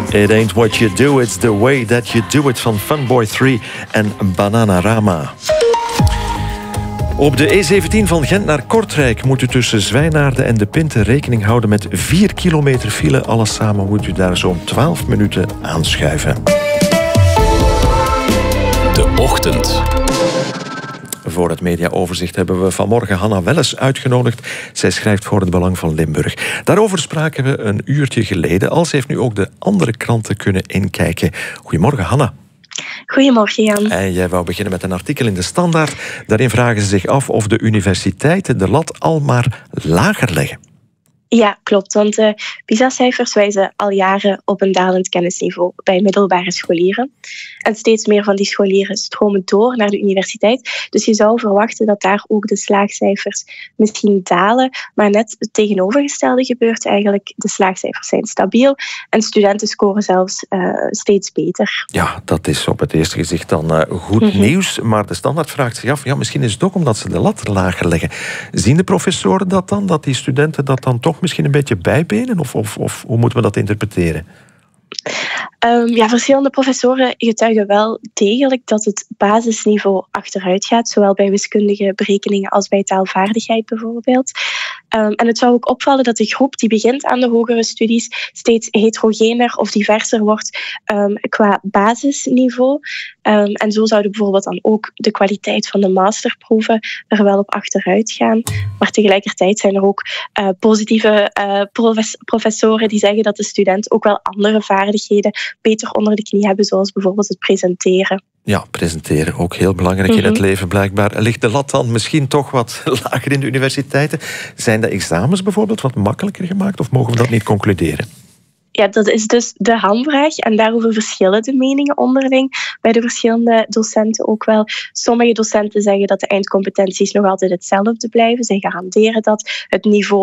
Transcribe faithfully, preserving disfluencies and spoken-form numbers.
It ain't what you do, it's the way that you do it van Funboy drie en Bananarama. Op de E zeventien van Gent naar Kortrijk moet u tussen Zwijnaarden en De Pinte rekening houden met vier kilometer file. Alles samen moet u daar zo'n twaalf minuten aanschuiven. De Ochtend. Voor het mediaoverzicht hebben we vanmorgen Hanna Welles uitgenodigd. Zij schrijft voor Het Belang van Limburg. Daarover spraken we een uurtje geleden. Al ze heeft nu ook de andere kranten kunnen inkijken. Goedemorgen, Hanna. Goedemorgen, Jan. En jij wou beginnen met een artikel in De Standaard. Daarin vragen ze zich af of de universiteiten de lat al maar lager leggen. Ja, klopt. Want de PISA-cijfers wijzen al jaren op een dalend kennisniveau bij middelbare scholieren. En steeds meer van die scholieren stromen door naar de universiteit. Dus je zou verwachten dat daar ook de slaagcijfers misschien dalen. Maar net het tegenovergestelde gebeurt eigenlijk. De slaagcijfers zijn stabiel en studenten scoren zelfs uh, steeds beter. Ja, dat is op het eerste gezicht dan uh, goed mm-hmm. nieuws. Maar De Standaard vraagt zich af, ja, misschien is het ook omdat ze de lat lager leggen. Zien de professoren dat dan? Dat die studenten dat dan toch misschien een beetje bijbenen? Of, of, of hoe moeten we dat interpreteren? Um, ja, verschillende professoren getuigen wel degelijk dat het basisniveau achteruit gaat, zowel bij wiskundige berekeningen als bij taalvaardigheid bijvoorbeeld. Um, en het zou ook opvallen dat de groep die begint aan de hogere studies steeds heterogener of diverser wordt um, qua basisniveau. Um, en zo zouden bijvoorbeeld dan ook de kwaliteit van de masterproeven er wel op achteruit gaan. Maar tegelijkertijd zijn er ook uh, positieve uh, profes- professoren die zeggen dat de student ook wel andere vaardigheden beter onder de knie hebben, zoals bijvoorbeeld het presenteren. Ja, presenteren, ook heel belangrijk mm-hmm. in het leven blijkbaar. Ligt de lat dan misschien toch wat lager in de universiteiten? Zijn de examens bijvoorbeeld wat makkelijker gemaakt of mogen we dat niet concluderen? Ja, dat is dus de hamvraag en daarover verschillen de meningen onderling bij de verschillende docenten ook wel. Sommige docenten zeggen dat de eindcompetenties nog altijd hetzelfde blijven. Zij garanderen dat het niveau